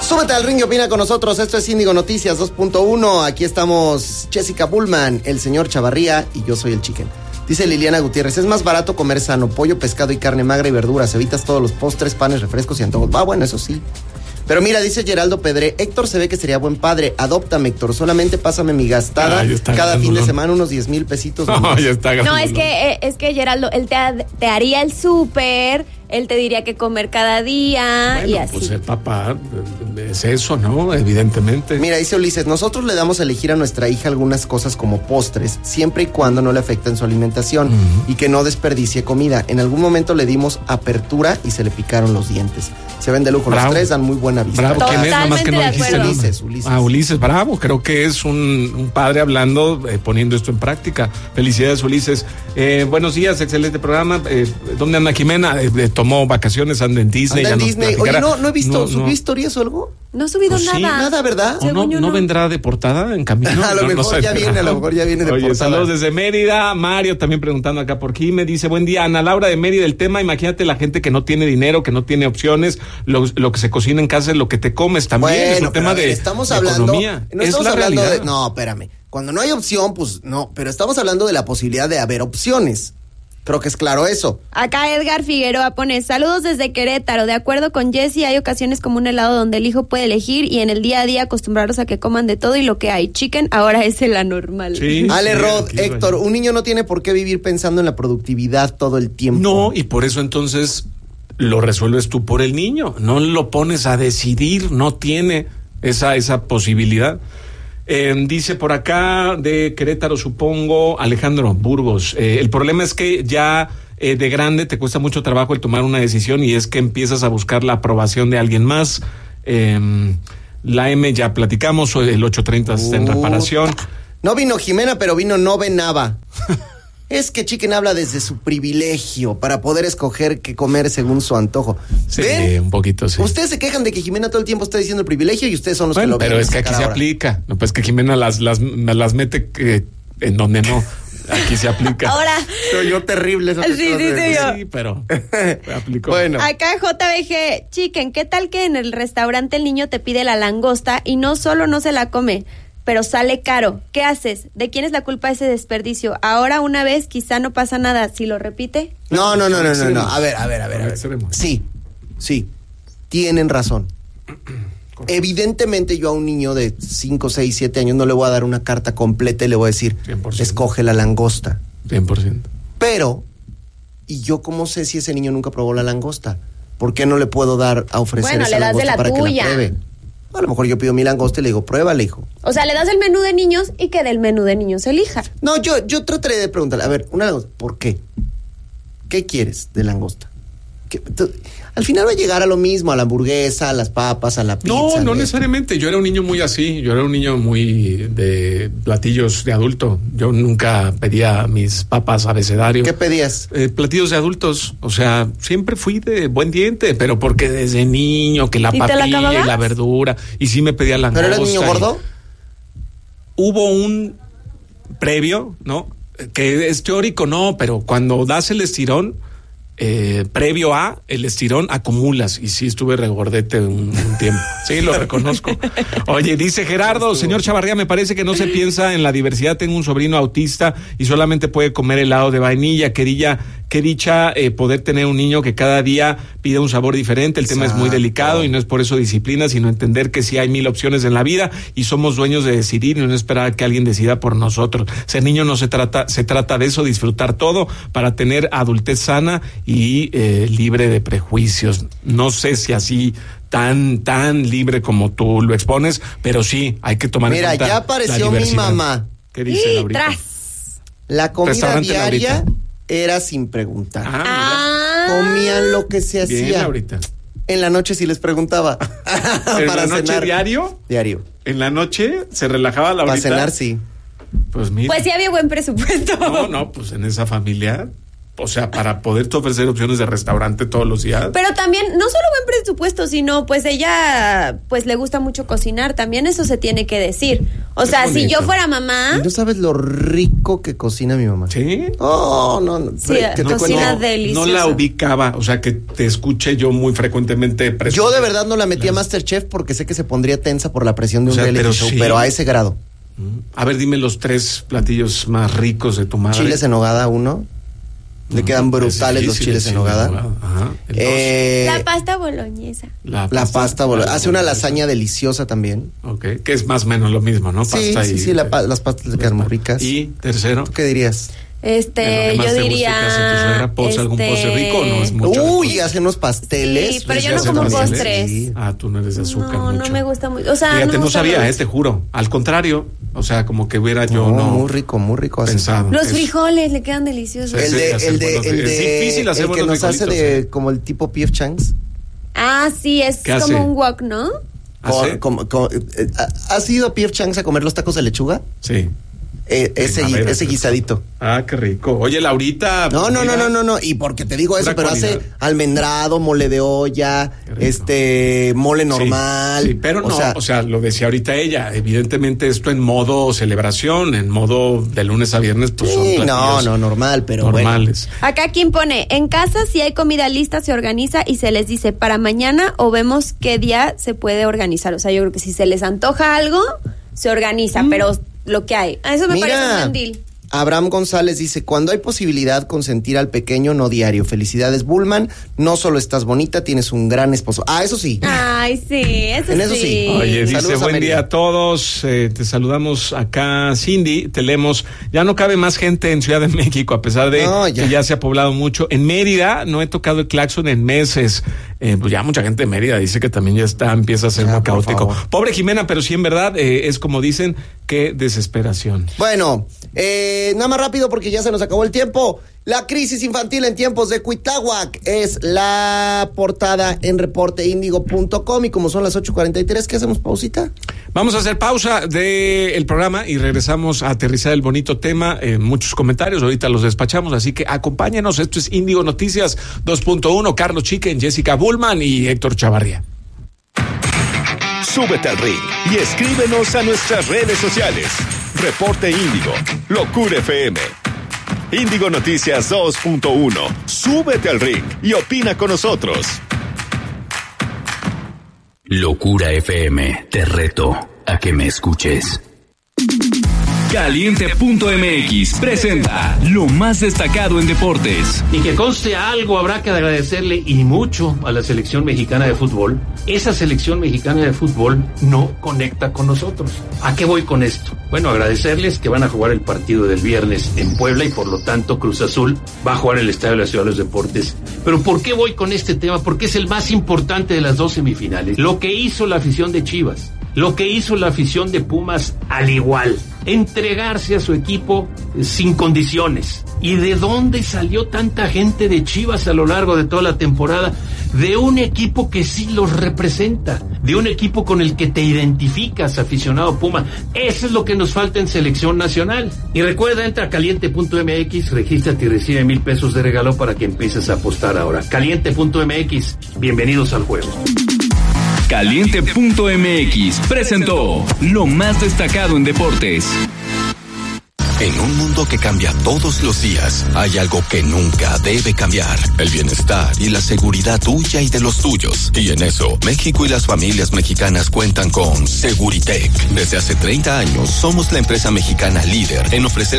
Súbete al ring y opina con nosotros. Esto es Índigo Noticias 2.1. Aquí estamos Jessica Bullman, el señor Chavarría y yo soy el Chicken. Dice Liliana Gutiérrez, es más barato comer sano, pollo, pescado y carne magra y verduras. Evitas todos los postres, panes, refrescos y antojos. Bueno, eso sí. Pero mira, dice Geraldo Pedré, Héctor se ve que sería buen padre. Adóptame, Héctor, solamente pásame mi gastada cada fin de semana, unos 10,000 pesitos. No, ya está no, es que Geraldo, él te haría el súper, él te diría que comer cada día, bueno, y así. Pues el papá es eso, ¿no? Evidentemente. Mira, dice Ulises, nosotros le damos a elegir a nuestra hija algunas cosas como postres, siempre y cuando no le afecten su alimentación y que no desperdicie comida. En algún momento le dimos apertura y se le picaron los dientes. Se ven de lujo. Bravo. Los tres dan muy buena vista. Bravo, ¿quién es? Nada más que no dijiste Ulises. Ulises, bravo. Creo que es un padre hablando, poniendo esto en práctica. Felicidades, Ulises. Buenos días, excelente programa. ¿Dónde anda Jimena? Tomó vacaciones, anda en Disney. Anda en Disney. Oye, no he visto, ¿subió historias o algo? No he subido pues nada. Sí, nada, ¿verdad? ¿O no vendrá deportada en camino? A lo mejor ya viene deportada. Oye, saludos desde Mérida. Mario también preguntando acá por aquí. Me dice, buen día, Ana Laura de Mérida. El tema, imagínate la gente que no tiene dinero, que no tiene opciones, lo que se cocina en casa es lo que te comes también. Bueno, es un tema de economía. No estamos hablando de... No, espérame. Cuando no hay opción, pues no. Pero estamos hablando de la posibilidad de haber opciones. Creo que es claro eso. Acá Edgar Figueroa pone, saludos desde Querétaro. De acuerdo con Jessy, hay ocasiones como un helado donde el hijo puede elegir y en el día a día acostumbrarlos a que coman de todo y lo que hay. Chicken ahora es el anormal. Sí, Ale Rod, Héctor, un niño no tiene por qué vivir pensando en la productividad todo el tiempo. No, y por eso entonces lo resuelves tú por el niño. No lo pones a decidir, no tiene esa posibilidad. Dice por acá de Querétaro, supongo, Alejandro Burgos. El problema es que ya de grande te cuesta mucho trabajo el tomar una decisión y es que empiezas a buscar la aprobación de alguien más. La M ya platicamos, el 830 está en reparación. No vino Jimena, pero vino No Venaba. Es que Chicken habla desde su privilegio para poder escoger qué comer según su antojo. Sí, ¿ven? Un poquito, sí. Ustedes se quejan de que Jimena todo el tiempo está diciendo el privilegio y ustedes son los que lo ven. Pero es que aquí se aplica. No, pues que Jimena las mete en donde no. Aquí se aplica. Ahora. Soy yo terrible. Sí, pero aplicó. Bueno. Acá JBG, Chicken, ¿qué tal que en el restaurante el niño te pide la langosta y no solo no se la come, pero sale caro? ¿Qué haces? ¿De quién es la culpa de ese desperdicio? Ahora una vez quizá no pasa nada. ¿Si lo repite? No. A ver. Sí. Tienen razón. Evidentemente yo a un niño de 5, 6, 7 años no le voy a dar una carta completa y le voy a decir, 100%. Escoge la langosta. 100%. Pero, ¿y yo cómo sé si ese niño nunca probó la langosta? ¿Por qué no le puedo dar a ofrecer esa langosta para tuya. Que la pruebe? A lo mejor yo pido mi langosta y le digo, pruébale, hijo. O sea, le das el menú de niños y que del menú de niños elija. No, yo trataré de preguntarle, a ver, una langosta, ¿por qué? ¿Qué quieres de langosta? Al final va a llegar a lo mismo, a la hamburguesa, a las papas, a la pizza. No necesariamente. Yo era un niño muy así. Yo era un niño muy de platillos de adulto. Yo nunca pedía mis papas abecedario. ¿Qué pedías? Platillos de adultos. O sea, siempre fui de buen diente, pero porque desde niño, que la papilla y la verdura. Y sí me pedía langosta. ¿Pero eras niño gordo? Hubo un previo, ¿no? Que es teórico, no, pero cuando das el estirón, previo a el estirón acumulas, y sí estuve regordete un tiempo, sí, lo reconozco. Oye, dice Gerardo, señor Chavarría, me parece que no se piensa en la diversidad. Tengo un sobrino autista y solamente puede comer helado de vainilla. Qué dicha poder tener un niño que cada día pide un sabor diferente. El tema es muy delicado y no es por eso disciplina, sino entender que sí hay 1000 opciones en la vida y somos dueños de decidir y no esperar a que alguien decida por nosotros. Ser niño no se trata de eso, disfrutar todo para tener adultez sana y libre de prejuicios. No sé si así tan libre como tú lo expones, pero sí hay que tomar en cuenta. Mira, ya apareció mi mamá. ¿Qué dice Laurita? La comida diaria era sin preguntar. Comían lo que se hacía. Bien, Laurita. En la noche sí les preguntaba. ¿En la noche cenar. Diario? ¿En la noche se relajaba Laurita? Para cenar, sí. Pues mira. Pues sí había buen presupuesto. No, pues en esa familia o sea, para poderte ofrecer opciones de restaurante todos los días. Pero también, no solo buen presupuesto, sino pues ella pues le gusta mucho cocinar, también eso se tiene que decir. O sea, si yo fuera mamá... ¿No sabes lo rico que cocina mi mamá? ¿Sí? Oh, no. Sí, cocina deliciosa. No la ubicaba, o sea, que te escuché yo muy frecuentemente. Yo de verdad no la metí a MasterChef porque sé que se pondría tensa por la presión de un reality show, sí. pero a ese grado. A ver, dime los 3 platillos más ricos de tu madre. Chiles en nogada, 1. Le quedan brutales los chiles en nogada. Ajá. La pasta boloñesa. La pasta boloñesa. Hace una lasaña deliciosa también. Ok, que es más o menos lo mismo, ¿no? Sí, las pastas le quedan muy ricas. ¿Y tercero? ¿Tú qué dirías? Yo diría... ¿Algún postre rico o no es mucho? Uy, hace unos pasteles. Sí, pero yo no como postres. Sí. Tú no eres de azúcar mucho. No me gusta mucho. O sea, fíjate, no sabía, te juro. Al contrario, o sea, como que hubiera yo muy rico pensado. Los frijoles le quedan deliciosos. El difícil hacer que nos hace de como el tipo P.F. Chang's. Ah, sí, es como un wok, ¿no? ¿Has ido a P.F. Chang's a comer los tacos de lechuga? Sí. Ese guisadito. Ah, qué rico. Oye, Laurita. No. Y porque te digo eso, pero hace almendrado, mole de olla, mole normal. Sí, pero no, o sea, lo decía ahorita ella. Evidentemente esto en modo celebración, en modo de lunes a viernes, pues son platillos normal, pero normales. Bueno. Acá quien pone, en casa si hay comida lista se organiza y se les dice para mañana o vemos qué día se puede organizar. O sea, yo creo que si se les antoja algo, se organiza, pero lo que hay. Eso me parece un buen deal. Abraham González dice, cuando hay posibilidad consentir al pequeño, no diario. Felicidades, Bullman. No solo estás bonita, tienes un gran esposo. Eso sí. Ay, sí, eso sí. Oye, dice, buen día a todos. Te saludamos acá, Cindy. Te leemos. Ya no cabe más gente en Ciudad de México, a pesar de que ya se ha poblado mucho. En Mérida no he tocado el claxon en meses. Pues ya mucha gente de Mérida dice que también empieza a ser muy caótico. Pobre Jimena, pero sí, en verdad, es como dicen, qué desesperación. Bueno, nada más rápido porque ya se nos acabó el tiempo. La crisis infantil en tiempos de Cuitláhuac es la portada en reporteindigo.com y como son las 8:43, ¿qué hacemos? ¿Pausita? Vamos a hacer pausa del programa y regresamos a aterrizar el bonito tema. Muchos comentarios, ahorita los despachamos, así que acompáñenos. Esto es Índigo Noticias 2.1, Carlos Chicken, Jessica Bullman y Héctor Chavarría. Súbete al ring y escríbenos a nuestras redes sociales. Reporte Índigo, Locura FM. Índigo Noticias 2.1. Súbete al ring y opina con nosotros. Locura FM, te reto a que me escuches. Caliente.mx presenta lo más destacado en deportes. Y que conste algo, habrá que agradecerle y mucho a la selección mexicana de fútbol. Esa selección mexicana de fútbol no conecta con nosotros. ¿A qué voy con esto? Bueno, agradecerles que van a jugar el partido del viernes en Puebla y por lo tanto Cruz Azul va a jugar en el Estadio de la Ciudad de los Deportes. Pero ¿por qué voy con este tema? Porque es el más importante de las 2 semifinales. Lo que hizo la afición de Chivas, lo que hizo la afición de Pumas al igual, entregarse a su equipo sin condiciones. ¿Y de dónde salió tanta gente de Chivas a lo largo de toda la temporada? De un equipo que sí los representa, de un equipo con el que te identificas, aficionado Puma. Eso es lo que nos falta en selección nacional. Y recuerda, entra a caliente.mx, regístrate y recibe $1,000 de regalo para que empieces a apostar ahora. Caliente.mx, bienvenidos al juego. Caliente.mx presentó lo más destacado en deportes. En un mundo que cambia todos los días, hay algo que nunca debe cambiar: el bienestar y la seguridad tuya y de los tuyos. Y en eso, México y las familias mexicanas cuentan con Seguritech. Desde hace 30 años, somos la empresa mexicana líder en ofrecer